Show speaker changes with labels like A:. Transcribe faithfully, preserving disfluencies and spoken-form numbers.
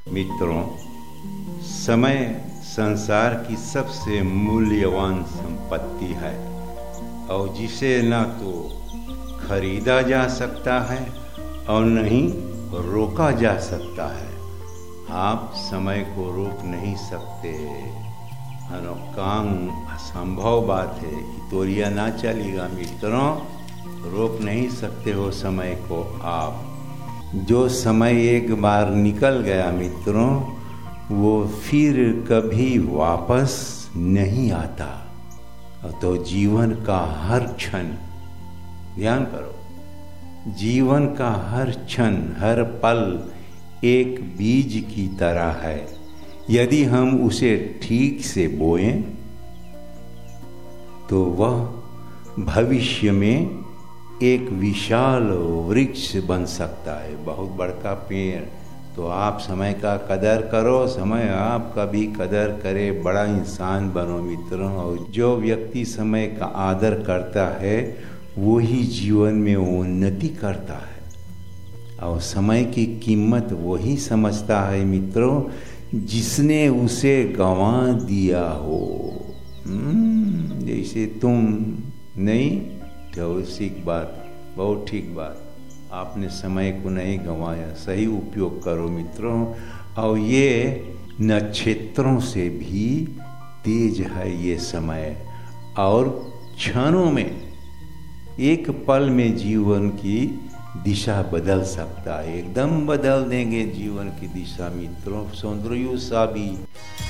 A: मित्रों, समय संसार की सबसे मूल्यवान संपत्ति है और जिसे ना तो खरीदा जा सकता है और न ही रोका जा सकता है। आप समय को रोक नहीं सकते, अनोकांग असंभव बात है। इतोरिया ना चलेगा मित्रों, रोक नहीं सकते हो समय को आप। जो समय एक बार निकल गया मित्रों, वो फिर कभी वापस नहीं आता। तो जीवन का हर क्षण, ध्यान करो, जीवन का हर क्षण, हर पल एक बीज की तरह है। यदि हम उसे ठीक से बोएं तो वह भविष्य में एक विशाल वृक्ष बन सकता है, बहुत बड़का पेड़। तो आप समय का कदर करो, समय आपका भी कदर करे, बड़ा इंसान बनो मित्रों। और जो व्यक्ति समय का आदर करता है वो ही जीवन में उन्नति करता है। और समय की कीमत वही समझता है मित्रों जिसने उसे गंवा दिया हो। जैसे तुम नहीं, ठीक बात, बहुत ठीक बात, आपने समय को नहीं गंवाया, सही उपयोग करो मित्रों। और ये नक्षत्रों से भी तेज है ये समय, और क्षणों में, एक पल में जीवन की दिशा बदल सकता है, एकदम बदल देंगे जीवन की दिशा मित्रों। सौंदर्य सा भी